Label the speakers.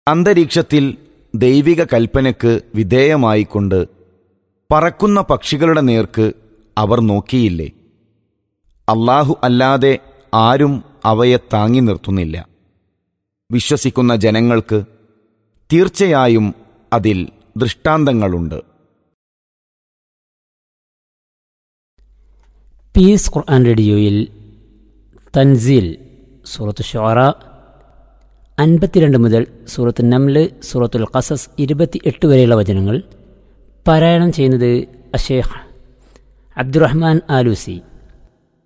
Speaker 1: അന്തരീക്ഷത്തിൽ ദൈവിക കൽപ്പനയ്ക്ക് വിധേയമായിക്കൊണ്ട് പറക്കുന്ന പക്ഷികളുടെ നേർക്ക് അവർ നോക്കിയില്ലേ? അല്ലാഹു അല്ലാതെ ആരും അവയെ താങ്ങി നിർത്തുന്നില്ല. വിശ്വസിക്കുന്ന ജനങ്ങൾക്ക് തീർച്ചയായും അതിൽ ദൃഷ്ടാന്തങ്ങളുണ്ട്.
Speaker 2: പീസ് ഖുർആൻ റേഡിയോയിൽ തൻസീൽ സൂറത്ത് ഷുഅറ 52 മുതൽ സൂറത്ത് നംൽ, സൂറത്തുൽ ഖസസ് 28 വരെയുള്ള വചനങ്ങൾ പാരായണം ചെയ്യുന്നത് അഷേഖ് അബ്ദുറഹ്മാൻ ആലൂസി.